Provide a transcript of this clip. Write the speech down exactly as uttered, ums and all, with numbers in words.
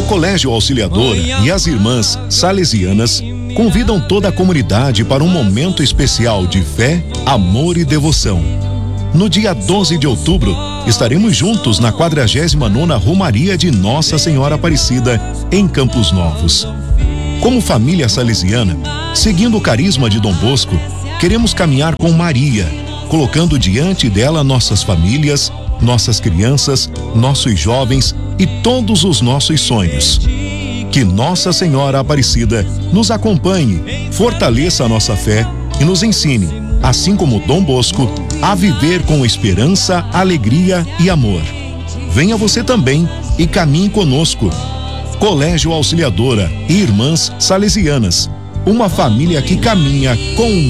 Colégio Auxiliadora e as irmãs salesianas convidam toda a comunidade para um momento especial de fé, amor e devoção. No dia doze de outubro, estaremos juntos na quadragésima nona Romaria de Nossa Senhora Aparecida, em Campos Novos. Como família salesiana, seguindo o carisma de Dom Bosco, queremos caminhar com Maria, colocando diante dela nossas famílias, nossas crianças, nossos jovens e todos os nossos sonhos. Que Nossa Senhora Aparecida nos acompanhe, fortaleça a nossa fé e nos ensine, assim como Dom Bosco, a viver com esperança, alegria e amor. Venha você também e caminhe conosco. Colégio Auxiliadora e Irmãs Salesianas, uma família que caminha com